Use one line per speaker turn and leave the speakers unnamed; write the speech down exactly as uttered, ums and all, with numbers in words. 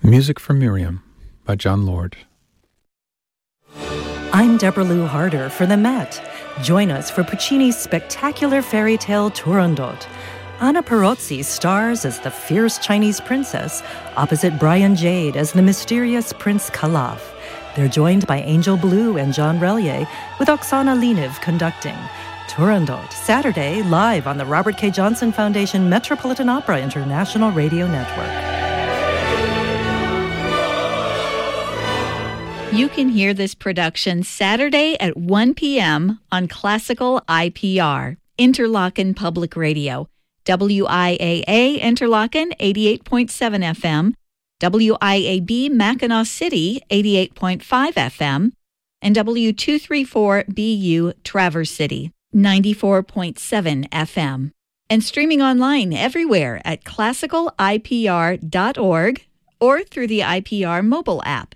Music for Miriam by John Lord.
I'm Deborah Lou Harder for the Met. Join us for Puccini's spectacular fairy tale Turandot. Anna Perozzi stars as the fierce Chinese princess, opposite Brian Jade as the mysterious Prince Calaf. They're joined by Angel Blue and John Relier, with Oksana Leniv conducting. Turandot, Saturday, live on the Robert K. Johnson Foundation Metropolitan Opera International Radio Network.
You can hear this production Saturday at one p.m. on Classical I P R, Interlochen Public Radio, W I A A Interlochen eighty-eight point seven F M, W I A B Mackinac City eighty-eight point five F M, and W two thirty-four B U Traverse City ninety-four point seven F M. And streaming online everywhere at classical I P R dot org or through the I P R mobile app.